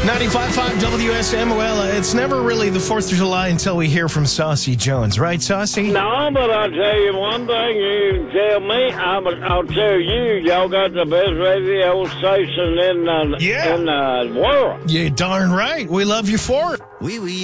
95.5 WSM. Well, it's never really the 4th of July until we hear from Saucy Jones. Right, Saucy? No, but I'll tell you one thing. You tell me, I'll tell you, y'all got the best radio station in the world. You're darn right. We love you for it. Oui, oui.